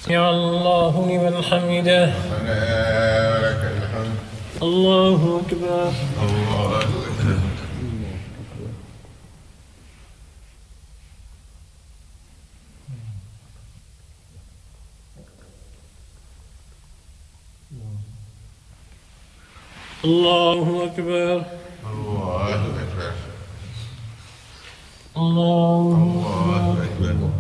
يا الله لمن حمده. ربنا لك الحمد. الله أكبر. الله أكبر. الله أكبر. الله أكبر. الله الله أكبر.